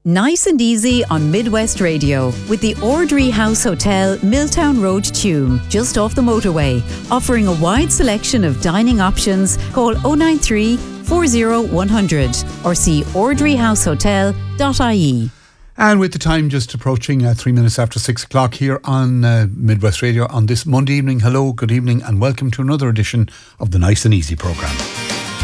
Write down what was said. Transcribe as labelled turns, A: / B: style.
A: Nice and easy on Midwest Radio with the Ordry House Hotel, Milltown Road, Tuam, just off the motorway. Offering a wide selection of dining options. Call 093 40 100 or see ordryhousehotel.ie.
B: And with the time just approaching 3 minutes after 6 o'clock here on Midwest Radio on this Monday evening, hello, good evening and welcome to another edition of the Nice and Easy programme.